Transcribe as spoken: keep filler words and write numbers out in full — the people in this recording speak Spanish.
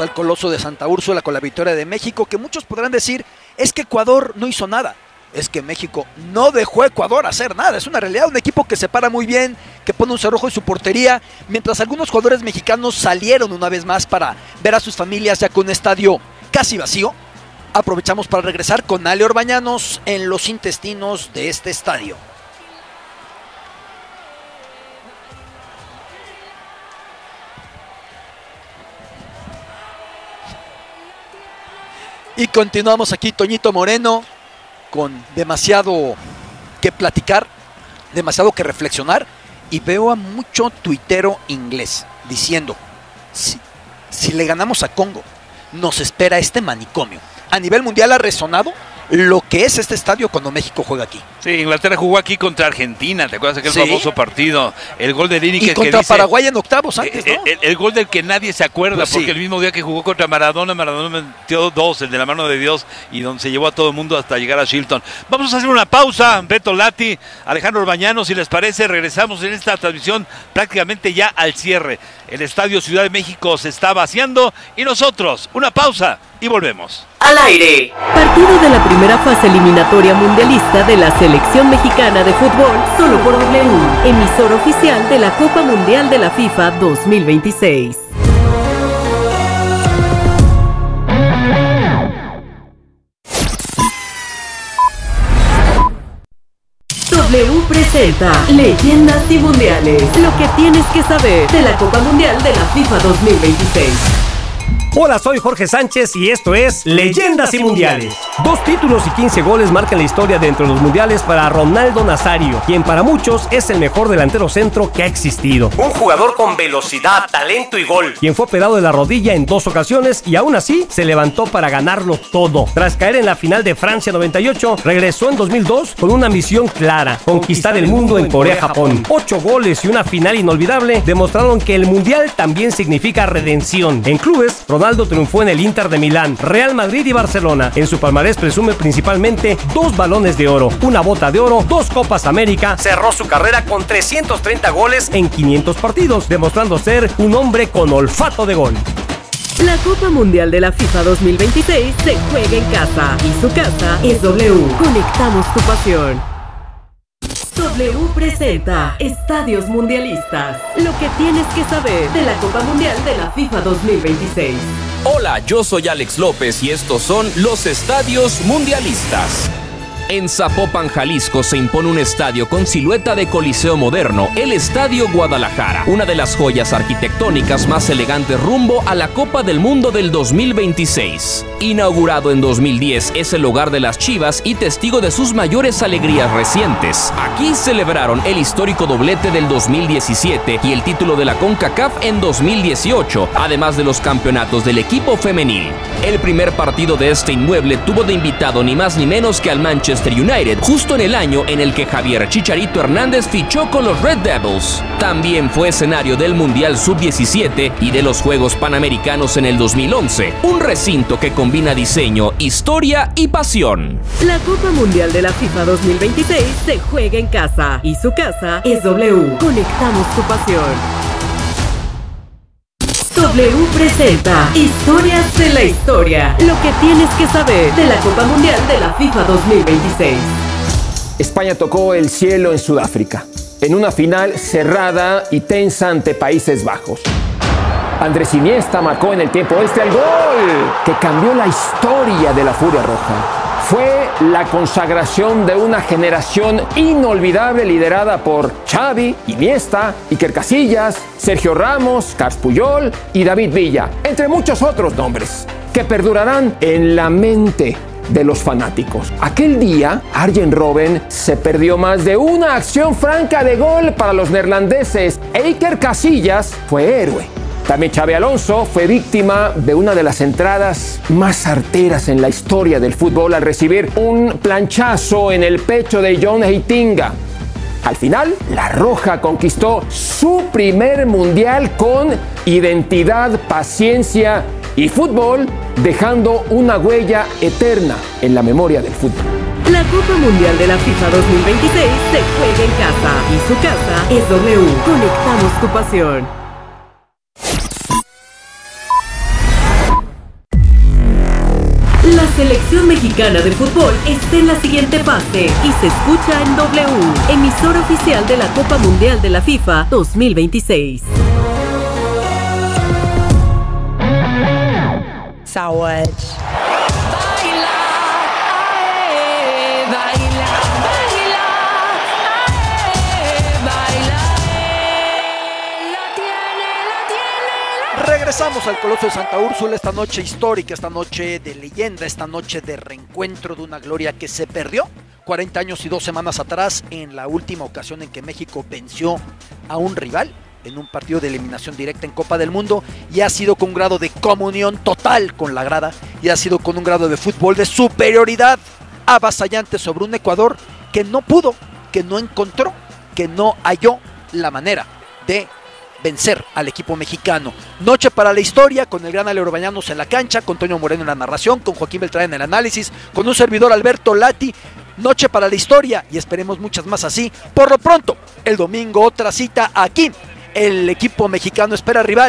al Coloso de Santa Úrsula con la victoria de México, que muchos podrán decir, es que Ecuador no hizo nada. Es que México no dejó a Ecuador hacer nada. Es una realidad, un equipo que se para muy bien, que pone un cerrojo en su portería, mientras algunos jugadores mexicanos salieron una vez más para ver a sus familias ya con un estadio casi vacío. Aprovechamos para regresar con Ale Orbañanos en los intestinos de este estadio. Y continuamos aquí, Toñito Moreno, con demasiado que platicar, demasiado que reflexionar, y veo a mucho tuitero inglés diciendo, si, si le ganamos a Congo, nos espera este manicomio. A nivel mundial ha resonado lo que es este estadio cuando México juega aquí. Sí, Inglaterra jugó aquí contra Argentina, ¿te acuerdas de aquel sí. famoso partido? El gol de Lineker. Y contra que dice, Paraguay en octavos antes, ¿no? El, el, el gol del que nadie se acuerda, pues porque sí. el mismo día que jugó contra Maradona, Maradona metió dos, el de la mano de Dios, y donde se llevó a todo el mundo hasta llegar a Shilton. Vamos a hacer una pausa, Beto Lati, Alejandro Orbañanos, si les parece, regresamos en esta transmisión prácticamente ya al cierre. El Estadio Ciudad de México se está vaciando y nosotros, una pausa y volvemos. Al aire. Partido de la primera fase eliminatoria mundialista de la selección mexicana de fútbol, solo por W, emisor oficial de la Copa Mundial de la FIFA dos mil veintiséis. W presenta Leyendas y Mundiales, lo que tienes que saber de la Copa Mundial de la FIFA dos mil veintiséis. Hola, soy Jorge Sánchez y esto es Leyendas y Mundiales. Dos títulos y quince goles marcan la historia dentro de los mundiales para Ronaldo Nazario, quien para muchos es el mejor delantero centro que ha existido. Un jugador con velocidad, talento y gol. Quien fue operado de la rodilla en dos ocasiones y aún así se levantó para ganarlo todo. Tras caer en la final de Francia noventa y ocho, regresó en dos mil dos con una misión clara: conquistar el mundo en Corea-Japón. Ocho goles y una final inolvidable demostraron que el mundial también significa redención. En clubes, Ronaldo triunfó en el Inter de Milán, Real Madrid y Barcelona. En su palmarés presume principalmente dos balones de oro, una bota de oro, dos Copas América. Cerró su carrera con trescientos treinta goles en quinientos partidos, demostrando ser un hombre con olfato de gol. La Copa Mundial de la FIFA dos mil veintiséis se juega en casa y su casa es W. Conectamos tu pasión. W presenta Estadios Mundialistas, lo que tienes que saber de la Copa Mundial de la FIFA dos mil veintiséis. Hola, yo soy Alex López y estos son los Estadios Mundialistas. En Zapopan, Jalisco, se impone un estadio con silueta de coliseo moderno, el Estadio Guadalajara, una de las joyas arquitectónicas más elegantes rumbo a la Copa del Mundo del dos mil veintiséis. Inaugurado en dos mil diez, es el hogar de las Chivas y testigo de sus mayores alegrías recientes. Aquí celebraron el histórico doblete del dos mil diecisiete y el título de la CONCACAF en dos mil dieciocho, además de los campeonatos del equipo femenil. El primer partido de este inmueble tuvo de invitado ni más ni menos que al Manchester United, justo en el año en el que Javier Chicharito Hernández fichó con los Red Devils. También fue escenario del Mundial sub diecisiete y de los Juegos Panamericanos en el dos mil once, un recinto que combina diseño, historia y pasión. La Copa Mundial de la FIFA dos mil veintiséis se juega en casa y su casa es W. Conectamos tu pasión. W presenta Historias de la Historia, lo que tienes que saber de la Copa Mundial de la FIFA dos mil veintiséis. España tocó el cielo en Sudáfrica, en una final cerrada y tensa ante Países Bajos. Andrés Iniesta marcó en el tiempo extra el gol que cambió la historia de la Furia Roja. Fue la consagración de una generación inolvidable liderada por Xavi, Iniesta, Iker Casillas, Sergio Ramos, Carles Puyol y David Villa, entre muchos otros nombres, que perdurarán en la mente de los fanáticos. Aquel día, Arjen Robben se perdió más de una acción franca de gol para los neerlandeses e Iker Casillas fue héroe. También Xabi Alonso fue víctima de una de las entradas más arteras en la historia del fútbol al recibir un planchazo en el pecho de John Heitinga. Al final, la Roja conquistó su primer mundial con identidad, paciencia y fútbol, dejando una huella eterna en la memoria del fútbol. La Copa Mundial de la FIFA dos mil veintiséis se juega en casa y su casa es W. Conectamos tu pasión. selección mexicana de fútbol está en la siguiente fase y se escucha en W, emisora oficial de la Copa Mundial de la FIFA dos mil veintiséis. Sawaj. Regresamos al Coloso de Santa Úrsula, esta noche histórica, esta noche de leyenda, esta noche de reencuentro de una gloria que se perdió cuarenta años y dos semanas atrás en la última ocasión en que México venció a un rival en un partido de eliminación directa en Copa del Mundo, y ha sido con un grado de comunión total con la grada y ha sido con un grado de fútbol de superioridad avasallante sobre un Ecuador que no pudo, que no encontró, que no halló la manera de vencer al equipo mexicano. Noche para la historia, con el gran Alejandro Bañanos en la cancha, con Toño Moreno en la narración, con Joaquín Beltrán en el análisis, con un servidor Alberto Lati. Noche para la historia y esperemos muchas más así. Por lo pronto, el domingo otra cita aquí. El equipo mexicano espera rival